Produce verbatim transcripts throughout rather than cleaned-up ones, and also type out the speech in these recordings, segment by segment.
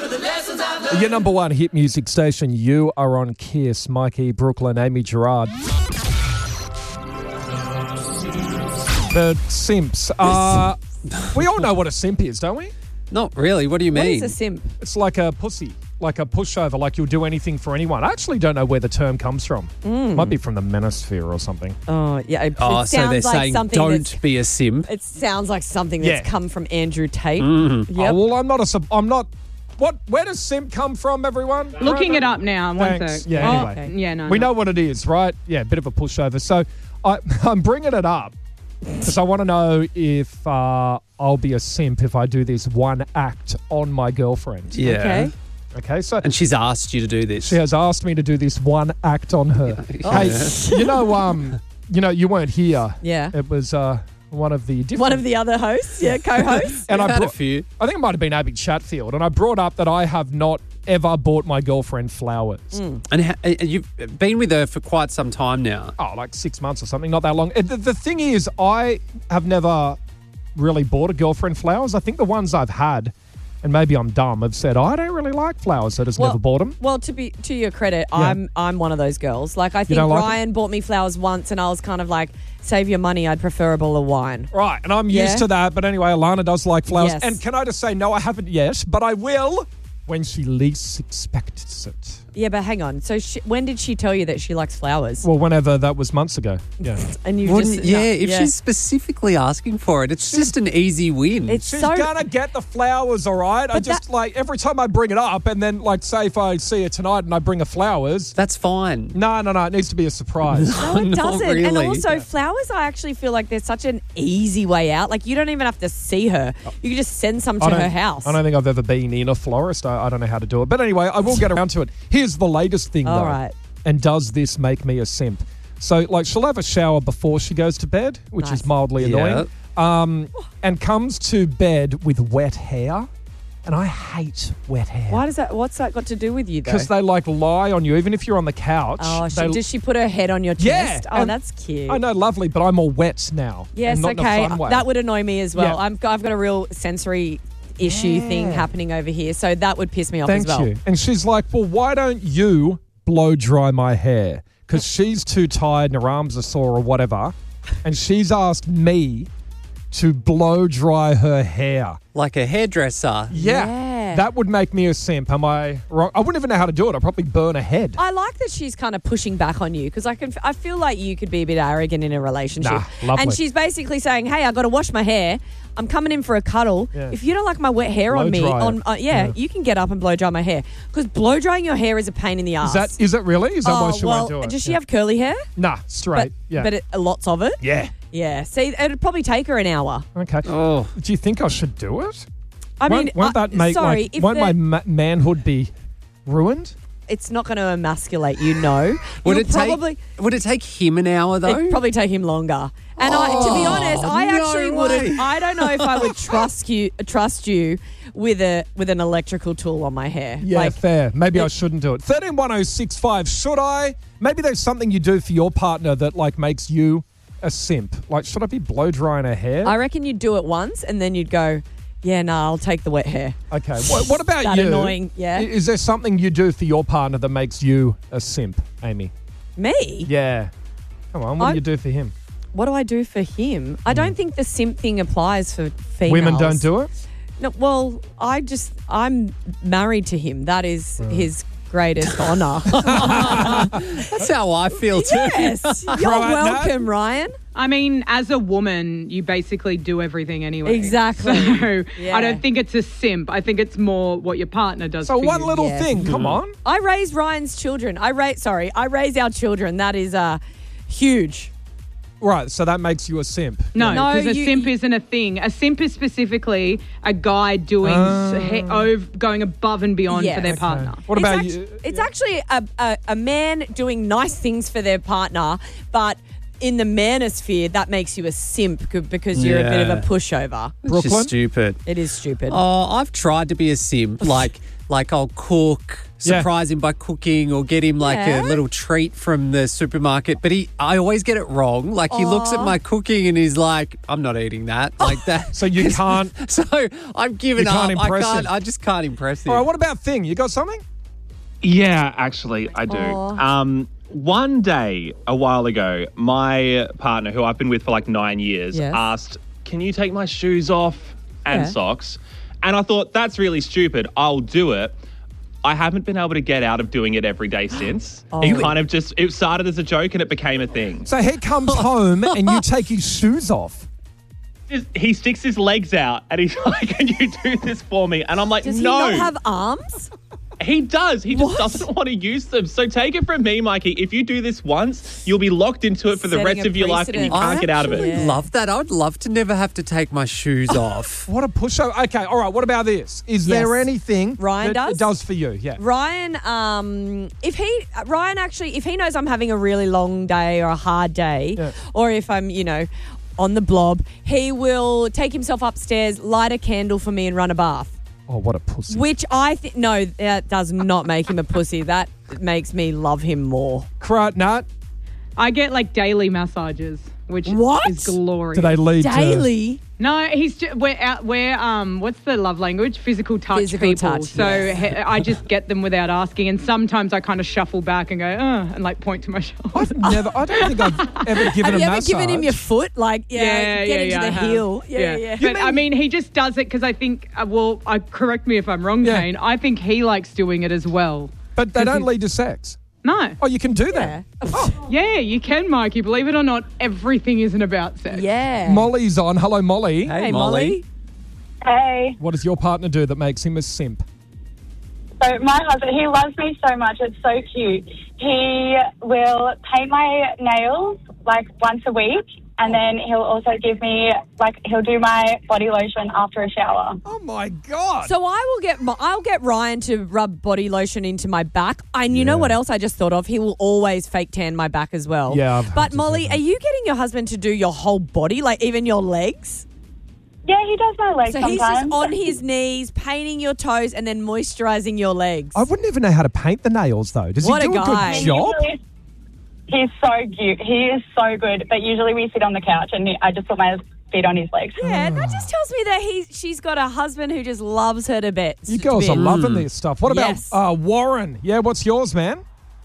Your number one hit music station, you are on Kiss. Mikey, Brooklyn, Amy Gerard. The simps. Uh, we all know what a simp is, don't we? Not really. What do you What mean? is a simp? It's like a pussy, like a pushover, like you'll do anything for anyone. I actually don't know where the term comes from. Might be from the manosphere or something. Oh, yeah. It, oh, it so sounds they're like saying something that's- don't be a simp. It sounds like something that's Yeah. come from Andrew Tate. Mm-hmm. Yep. Oh, well, I'm not a sub. I'm not. What? Where does simp come from, everyone? Looking Right? it up now. One Thanks. sec. Yeah, Oh, anyway. okay. Yeah, no. We no. know what it is, right? Yeah, a bit of a pushover. So I, I'm bringing it up because I want to know if uh, I'll be a simp if I do this one act on my girlfriend. Yeah. Okay. Okay, so And she's asked you to do this. she has asked me to do this one act on her. Hey, you know, um, you know, you weren't here. Yeah. It was uh, one of the different. One of the other hosts, yeah, co-hosts. and I've I had a brought, few. I think it might have been Abby Chatfield, and I brought up that I have not ever bought my girlfriend flowers. And ha- and you've been with her for quite some time now. Oh, like six months or something, not that long. And The, the thing is, I have never really bought a girlfriend flowers. I think the ones I've had, and maybe I'm dumb, have said, oh, I don't really like flowers, so I just Well- never bought them. Well, to be to your credit, I'm I'm one of those girls. Like I think don't like Ryan bought me flowers once, and I was kind of like, save your money. I'd prefer a bowl of wine. Right, and I'm Yeah. used to that. But anyway, Alana does like flowers. Yes. And can I just say, no, I haven't yet, but I will when she least expects it. Yeah, but hang on. So she, when did she tell you that she likes flowers? Well, whenever that was months ago. Yeah. And you Wouldn't- just yeah, no, if she's specifically asking for it, it's just an easy win. It's She's so gonna get the flowers, all right? I But just that- like every time I bring it up, and then like say if I see her tonight and I bring her flowers. That's fine. No, no, no. It needs to be a surprise. No, it Not doesn't. And really. also, flowers, I actually feel like they're such an easy way out. Like, you don't even have to see her. You can just send some to I don't- her house. I don't think I've ever been in a florist. I, I don't know how to do it. But anyway, I will get around to it. Here's the latest thing, All though. right. And does this make me a simp? So, like, she'll have a shower before she goes to bed, which Nice. is mildly Yeah. annoying, um, and comes to bed with wet hair. And I hate wet hair. Why does that, what's that got to do with you, though? Because they, like, lie on you, even if you're on the couch. Oh, she, they- does she put her head on your Yeah, chest? Oh, and- that's cute. I know, lovely, but I'm all wet now. Yes, and not okay. In a fun way. That would annoy me as well. Yeah. I'm, I've got a real sensory issue thing happening over here, so that would piss me off Thank as well. you. And she's like, well, why don't you blow dry my hair? Because she's too tired and her arms are sore or whatever. And she's asked me to blow dry her hair. Like a hairdresser. Yeah. Yeah. That would make me a simp. Am I wrong? I wouldn't even know how to do it. I'd probably burn a head. I like that she's kind of pushing back on you because I can. I feel like you could be a bit arrogant in a relationship. Nah, lovely. And she's basically saying, "Hey, I got to wash my hair. I'm coming in for a cuddle. Yeah. If you don't like my wet hair Blow on me, dry on it. uh, yeah, Yeah. you can get up and blow dry my hair because blow drying your hair is a pain in the ass. Is that is it really? Is that why oh she well, won't do it? does she Yeah. have curly hair? Nah, straight. But yeah. but it, lots of it. yeah. Yeah. See, it'd probably take her an hour. Okay. Oh. Do you think I should do it? I won't, mean, won't I- that make sorry, like if won't the- my ma- manhood be ruined? it's not going to emasculate you. No, Would You'll it probably. take would it take him an hour though? It'd probably take him longer. And I, to be honest, I no actually way. wouldn't. I don't know if I would trust you. Trust you with a with an electrical tool on my hair. Yeah, like, fair. Maybe I it- shouldn't do it. thirteen one oh six five. Should I? Maybe there's something you do for your partner that like makes you a simp. Like, should I be blow drying her hair? I reckon you'd do it once, and then you'd go, "Yeah, no, I'll take the wet hair." okay. What, what about That you? annoying, yeah. I- Is there something you do for your partner that makes you a simp, Amy? Me? Yeah. Come on. What I- do you do for him? What do I do for him? I don't think the simp thing applies for females. Women don't do it. No, well, I just I'm married to him. That is his greatest honor. That's how I feel too. Yes, you're Right, no. welcome, Ryan. I mean, as a woman, you basically do everything anyway. Exactly. So Yeah. I don't think it's a simp. I think it's more what your partner does So for one you. little Yes. thing. Come on. I raise Ryan's children. I raise, sorry, I raise our children. That is uh, huge. Right. So that makes you a simp. No, No, because a you- simp you- isn't a thing. A simp is specifically a guy doing, Oh. s- he- ov- going above and beyond Yes. for their Okay. partner. What it's about actu- you? It's actually a, a, a man doing nice things for their partner, but in the manosphere, that makes you a simp c- because you're a bit of Yeah. a pushover. It's Brooklyn? just stupid. It is stupid. Oh, I've tried to be a simp. Like, like I'll cook, Yeah. surprise him by cooking, or get him like Yeah. a little treat from the supermarket. But he, I always get it wrong. Like he looks at Aw. my cooking and he's like, "I'm not eating that." Like that. So you can't. So I've given You up. can't impress I can't. him. I just can't impress him. All right, what about Thing? You got something? Yeah, actually, I do. Aw. Um, one day, a while ago, my partner, who I've been with for like nine years, Yes. asked, "Can you take my shoes off and Yeah. socks?" And I thought, that's really stupid. I'll do it. I haven't been able to get out of doing it every day since. It kind of just, it started as a joke and it became a thing. So he comes home and you take his shoes off. Just- He sticks his legs out and he's like, "Can you do this for me?" And I'm like, Does no. he not have arms? He does. He just What? doesn't want to use them. So take it from me, Mikey. If you do this once, you'll be locked into it for the Setting rest a of your life and you precedent. can't I get out of actually it. love that. I would love to never have to take my shoes off. What a pushover. Okay, all right, what about this? Is there Yes. anything Ryan that does? it does for you? Yeah. Ryan, um, if he Ryan actually, if he knows I'm having a really long day or a hard day, Yeah. or if I'm, you know, on the blob, he will take himself upstairs, light a candle for me, and run a bath. Oh, what a pussy. Which I think no, that does not make him a pussy. That makes me love him more. Crut nut. I get like daily massages, which What? is glorious. Do they lead to... Daily. No, he's just, we're out, we're um what's the love language? Physical touch Physical people. touch, So yes. he, I just get them without asking, and sometimes I kind of shuffle back and go, uh, and like point to my shoulder. I've never, I don't think I've ever given Have a you ever massage. given him your foot? Like, yeah, Yeah, get yeah, into yeah, the I have. heel. Yeah, yeah. But I mean, he just does it because I think. Uh, well, I correct me if I'm wrong, Yeah. Kane. I think he likes doing it as well. But they don't lead to sex. No. Oh, you can do Yeah. that. Yeah, you can, Mikey. Believe it or not, everything isn't about sex. Yeah. Molly's on. Hello, Molly. Hey, Molly. Hey, What does your partner do that makes him a simp? so my husband, he loves me so much. It's so cute. He will paint my nails like once a week, and then he'll also give me, like, he'll do my body lotion after a shower. Oh, my God. So I will get I'll get Ryan to rub body lotion into my back. And you know Yeah. what else I just thought of? He will always fake tan my back as well. Yeah, I've heard But you Molly, do that. are you getting your husband to do your whole body, like even your legs? Yeah, he does my legs So he's sometimes. just on his knees, painting your toes, and then moisturising your legs. I wouldn't even know how to paint the nails, though. Does What he a do a, guy. good job? Usually- He's so cute. He is so good. But usually we sit on the couch and I just put my feet on his legs. Yeah, that just tells me that he she's got a husband who just loves her to bits. You girls are bits. loving this stuff. What about Yes. uh, Warren? Yeah, what's yours, man?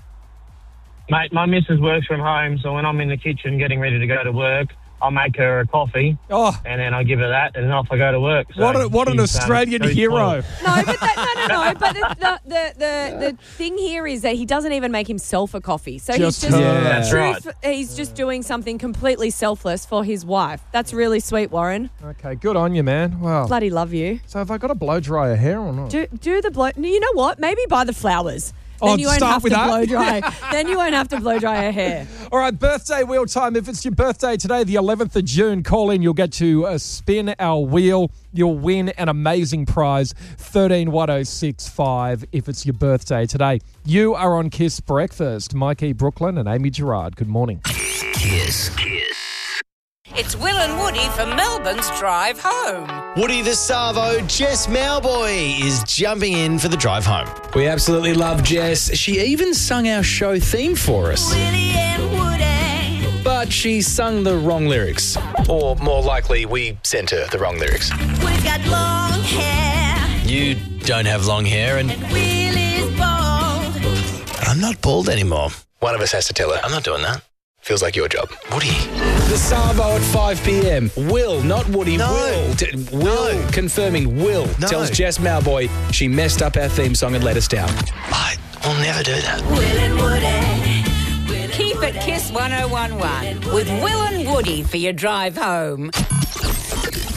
Mate, my missus works from home, so when I'm in the kitchen getting ready to go to work, I'll make her a coffee, Oh, and then I give her that, and then off I go to work. So what, a, what an she's, um, Australian very hero. spoiled. No, but that, no, no, no. But the, the, the, the, the thing here is that he doesn't even make himself a coffee. So Just he's just her. That's truth- right. he's just doing something completely selfless for his wife. That's really sweet, Warren. Okay, good on you, man. Wow. Bloody love you. So have I got to blow dry her hair or not? Do do the blow. You know what? Maybe buy the flowers. Oh, Then you won't start have with to that? blow dry. Then you won't have to blow dry her hair. All right, birthday wheel time. If it's your birthday today, the eleventh of June, call in. You'll get to uh, spin our wheel. You'll win an amazing prize, thirteen one oh six five, if it's your birthday today. You are on Kiss Breakfast. Mikey Brooklyn and Amy Gerard. Good morning. Kiss. Kiss. It's Will and Woody from Melbourne's Drive Home. Woody the Savo, Jess Mowboy, is jumping in for the drive home. We absolutely love Jess. She even sung our show theme for us. Willie and Woody. But she sung the wrong lyrics. Or more likely, we sent her the wrong lyrics. We've got long hair. You don't have long hair, and Willie's bald. I'm not bald anymore. One of us has to tell her. I'm not doing that. Feels like your job. Woody. The Savo at five p.m. Will, not Woody. No. Will. T- Will. No. Confirming Will No. tells Jess Mowboy she messed up our theme song and let us down. I will never do that. Will and Woody. Keep it Kiss one oh one one with Will and Woody for your drive home.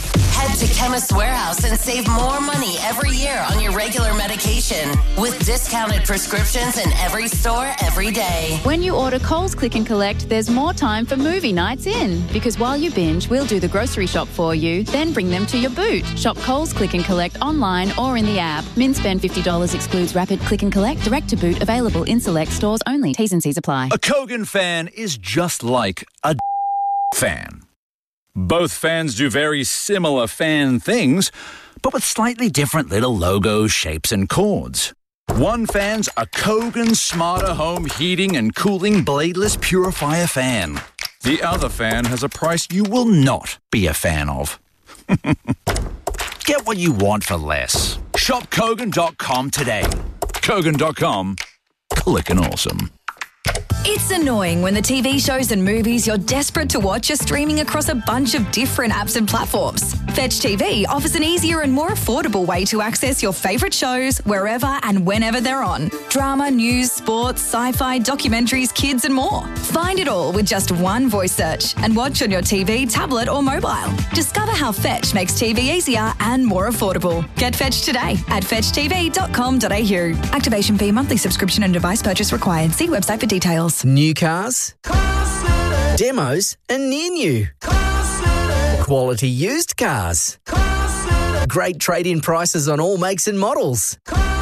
Head to Chemist Warehouse and save more money every year on your regular medication with discounted prescriptions in every store every day. When you order Coles Click and Collect, there's more time for movie nights in. Because while you binge, we'll do the grocery shop for you, then bring them to your boot. Shop Coles Click and Collect online or in the app. Min spend fifty dollars excludes rapid click and collect, direct to boot, available in select stores only. T's and C's apply. A Kogan fan is just like a fan. Both fans do very similar fan things, but with slightly different little logos, shapes and chords. One fan's a Kogan Smarter Home Heating and Cooling Bladeless Purifier fan. The other fan has a price you will not be a fan of. Get what you want for less. Shop Kogan dot com today. Kogan dot com. Clickin' awesome. It's annoying when the T V shows and movies you're desperate to watch are streaming across a bunch of different apps and platforms. Fetch T V offers an easier and more affordable way to access your favourite shows wherever and whenever they're on. Drama, news, sports, sci-fi, documentaries, kids and more. Find it all with just one voice search and watch on your T V, tablet or mobile. Discover how Fetch makes T V easier and more affordable. Get Fetch today at fetch t v dot com dot a u. Activation fee, monthly subscription and device purchase required. See website for details. New cars, demos and near new. Quality used cars. Great trade-in prices on all makes and models.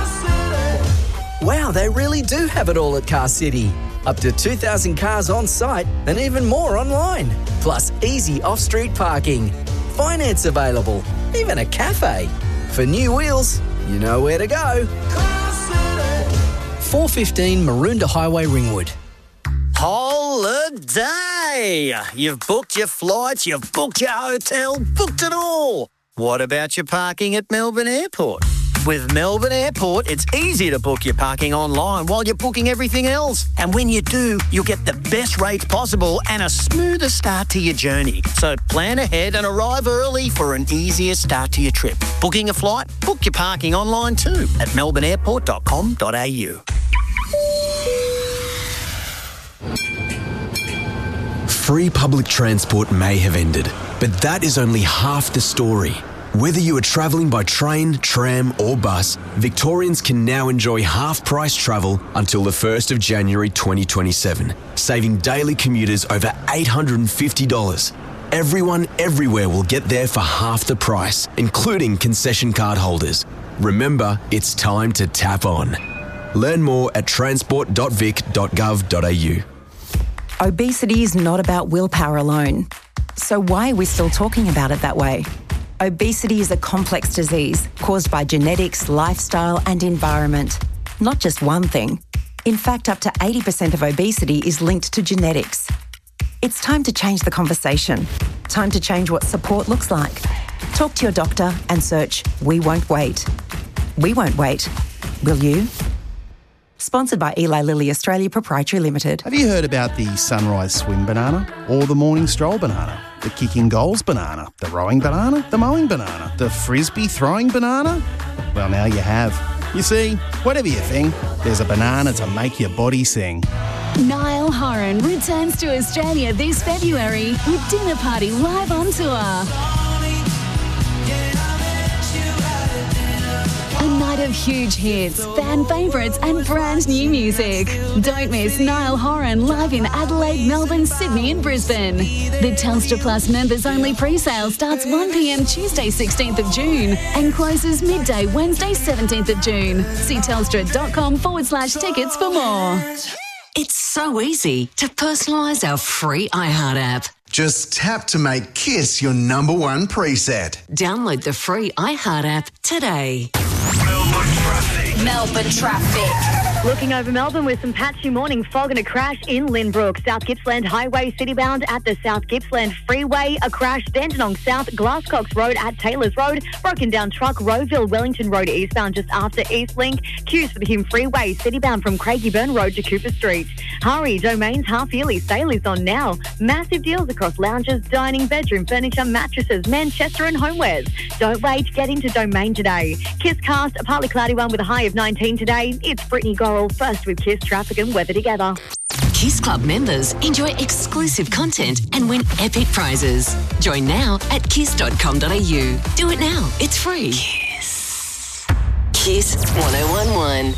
Wow, they really do have it all at Car City. Up to two thousand cars on site and even more online. Plus easy off-street parking. Finance available. Even a cafe. For new wheels, you know where to go. four fifteen Maroondah Highway, Ringwood. Holiday! You've booked your flights, you've booked your hotel, booked it all. What about your parking at Melbourne Airport? With Melbourne Airport, it's easy to book your parking online while you're booking everything else. And when you do, you'll get the best rates possible and a smoother start to your journey. So plan ahead and arrive early for an easier start to your trip. Booking a flight? Book your parking online too at melbourne airport dot com dot a u. Free public transport may have ended, but that is only half the story. Whether you are travelling by train, tram or bus, Victorians can now enjoy half-price travel until the first of January twenty twenty-seven, saving daily commuters over eight hundred fifty dollars. Everyone everywhere will get there for half the price, including concession card holders. Remember, it's time to tap on. Learn more at transport dot vic dot gov dot a u. Obesity is not about willpower alone. So why are we still talking about it that way? Obesity is a complex disease caused by genetics, lifestyle and environment. Not just one thing. In fact, up to eighty percent of obesity is linked to genetics. It's time to change the conversation. Time to change what support looks like. Talk to your doctor and search We Won't Wait. We won't wait. Will you? Sponsored by Eli Lilly Australia Proprietary Limited. Have you heard about the sunrise swim banana or the morning stroll banana? The kicking goals banana, the rowing banana, the mowing banana, the frisbee throwing banana? Well, now you have. You see, whatever you think, there's a banana to make your body sing. Niall Horan returns to Australia this February with Dinner Party live on tour. A night of huge hits, fan favourites and brand new music. Don't miss Niall Horan live in Adelaide, Melbourne, Sydney and Brisbane. The Telstra Plus members only pre-sale starts one p m Tuesday sixteenth of June and closes midday Wednesday seventeenth of June. See telstra.com forward slash tickets for more. It's so easy to personalise our free iHeart app. Just tap to make Kiss your number one preset. Download the free iHeart app today. Melbourne traffic. Looking over Melbourne with some patchy morning fog and a crash in Lynbrook. South Gippsland Highway citybound at the South Gippsland Freeway. A crash Dandenong South Glasscox Road at Taylors Road. Broken down truck Rowville Wellington Road eastbound just after Eastlink. Queues for the Hume Freeway citybound from Craigieburn Road to Cooper Street. Hurry, Domain's half yearly sale is on now. Massive deals across lounges, dining, bedroom furniture, mattresses, Manchester and homewares. Don't wait, get into Domain today. Kiss cast, a partly cloudy one with a high of nineteen today. It's Brittany Gorrell, first with Kiss traffic and weather together. Kiss Club members enjoy exclusive content and win epic prizes. Join now at kiss dot com dot a u. Do it now. It's free. Kiss. Kiss one oh one one.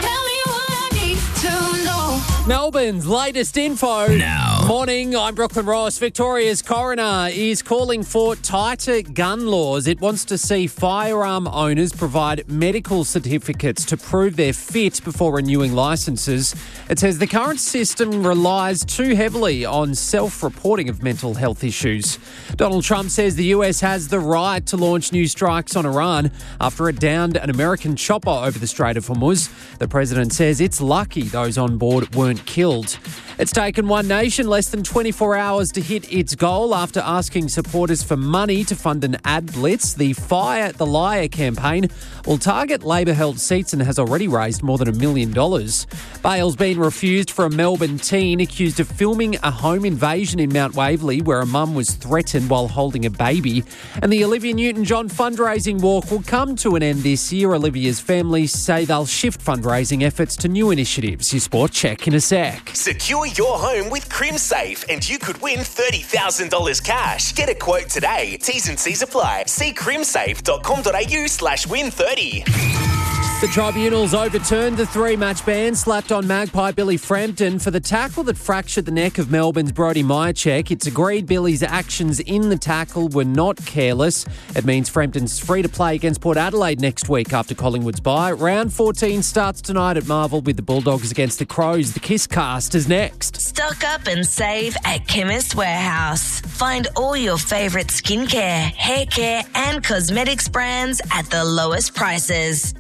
Melbourne's latest info. Now. Morning, I'm Brooklyn Ross. Victoria's coroner is calling for tighter gun laws. It wants to see firearm owners provide medical certificates to prove they're fit before renewing licences. It says the current system relies too heavily on self-reporting of mental health issues. Donald Trump says the U S has the right to launch new strikes on Iran after it downed an American chopper over the Strait of Hormuz. The president says it's lucky those on board weren't killed. It's taken One Nation less than twenty-four hours to hit its goal after asking supporters for money to fund an ad blitz. The Fire the Liar campaign will target Labor-held seats and has already raised more than a million dollars. Bail's been refused for a Melbourne teen accused of filming a home invasion in Mount Waverley where a mum was threatened while holding a baby. And the Olivia Newton-John fundraising walk will come to an end this year. Olivia's family say they'll shift fundraising efforts to new initiatives. Your sport check in a sec. Secure your home with CrimSafe and you could win thirty thousand dollars cash. Get a quote today. T's and C's apply. See crimsafe dot com dot a u slash win thirty. The tribunals overturned the three-match ban slapped on Magpie Billy Frampton for the tackle that fractured the neck of Melbourne's Brodie Myercheck. It's agreed Billy's actions in the tackle were not careless. It means Frampton's free to play against Port Adelaide next week after Collingwood's bye. Round fourteen starts tonight at Marvel with the Bulldogs against the Crows. The Kiss Cast is next. Stock up and save at Chemist Warehouse. Find all your favourite skincare, hair care and cosmetics brands at the lowest prices.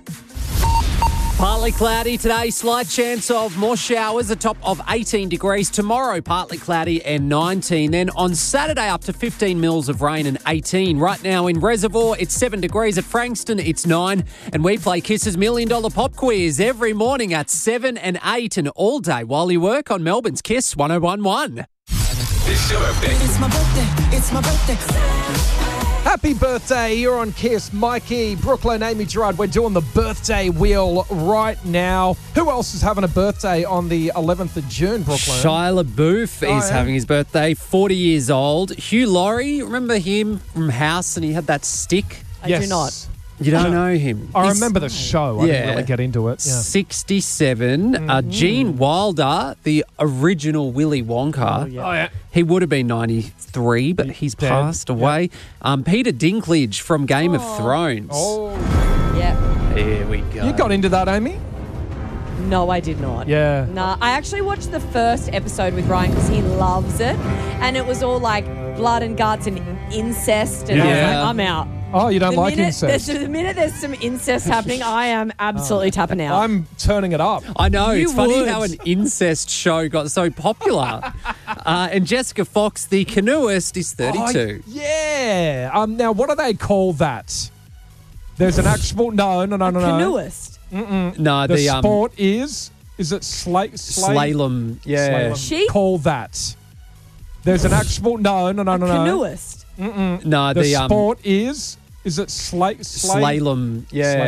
Partly cloudy today, slight chance of more showers, a top of eighteen degrees. Tomorrow, partly cloudy and nineteen. Then on Saturday, up to fifteen mils of rain and eighteen. Right now in Reservoir, it's seven degrees. At Frankston, it's nine. And we play Kiss's Million Dollar Pop Quiz every morning at seven and eight and all day while you work on Melbourne's Kiss one oh one one. It's your birthday. It's my birthday. It's my birthday. Happy birthday. You're on Kiss. Mikey, Brooklyn, Amy Gerard. We're doing the birthday wheel right now. Who else is having a birthday on the eleventh of June, Brooklyn? Shia LaBeouf Oh, is yeah. having his birthday, forty years old. Hugh Laurie, remember him from House and he had that stick? I do not. You don't know him? I He's- remember the show. I didn't really get into it. Yeah. sixty-seven. Uh, Gene Wilder, the original Willy Wonka. Oh, yeah. Oh, yeah. He would have been ninety-three, but he's dead. passed away. Um, Peter Dinklage from Game of Thrones. Oh. Yeah. There we go. You got into that, Amy? No, I did not. Yeah. Nah, I actually watched the first episode with Ryan because he loves it. And it was all like blood and guts and incest. And I was Yeah. like, I'm out. Oh, you don't the like minute, incest? there's- The minute there's some incest happening, I am absolutely tapping out. I'm turning it up. I know. You it's funny would. how an incest show got so popular. uh, and Jessica Fox, the canoeist, is thirty-two. Oh, yeah. Um. Now, what do they call that? There's an actual... No, no, no, no, no. Canoeist. Mm-mm. No, the, the, um, sport is... Is it sla- sla- Slalom. Yeah. Slalom. Sheep? Call that. There's an actual... No, no, no, no, no. Canoeist. Mm-mm. No, the, the, um, sport is... Is it sla- sla- Slalom. Yeah.